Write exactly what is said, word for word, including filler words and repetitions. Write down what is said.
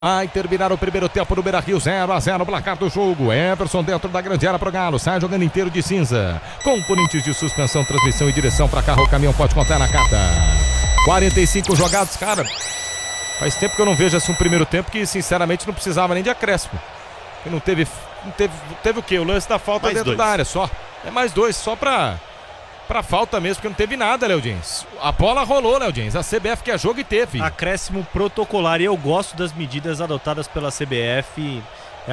Vai terminar o primeiro tempo no Beira-Rio, zero a zero, placar do jogo. Everson dentro da grande área pro Galo, sai jogando inteiro de cinza. Componentes de suspensão, transmissão e direção para carro ou caminhão, pode contar na carta. quarenta e cinco jogados, cara. Faz tempo que eu não vejo assim um primeiro tempo que sinceramente não precisava nem de acréscimo. Não teve, não teve, teve o quê? O lance da falta mais dentro dois. da área só. É mais dois, só pra... Pra falta mesmo, porque não teve nada, Léo Dins. A bola rolou, Léo Dins. A C B F quer jogo e teve. Acréscimo protocolar. E eu gosto das medidas adotadas pela C B F.